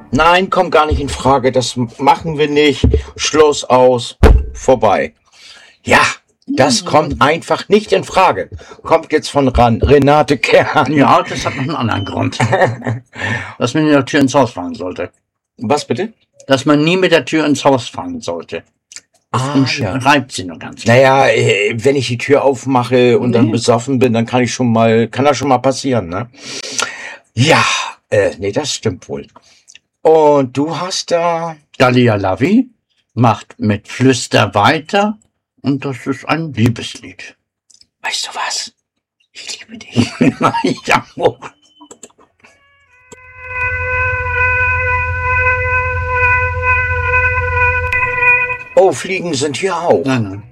Nein, kommt gar nicht in Frage. Das machen wir nicht. Schluss aus. Vorbei. Ja, das kommt einfach nicht in Frage. Kommt jetzt von Renate Kern. Ja, das hat noch einen anderen Grund. Dass man mit der Tür ins Haus fallen sollte. Was bitte? Dass man nie mit der Tür ins Haus fallen sollte. Ja. Reibt sie nur ganz. Naja, wenn ich die Tür aufmache und dann besoffen bin, dann kann das schon mal passieren, ne? Ja, nee, das stimmt wohl. Und du hast da... Dalia Lavi macht mit Flüster weiter und das ist ein Liebeslied. Weißt du was? Ich liebe dich. Ja, Oh, Fliegen sind hier auch. nein.